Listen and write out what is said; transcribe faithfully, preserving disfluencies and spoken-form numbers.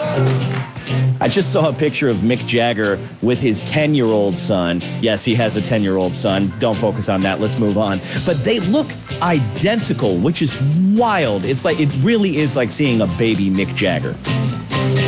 I just saw a picture of Mick Jagger with his ten-year-old son. Yes, he has a ten-year-old son. Don't focus on that. Let's move on. But they look identical, which is wild. It's like, it really is like seeing a baby Mick Jagger.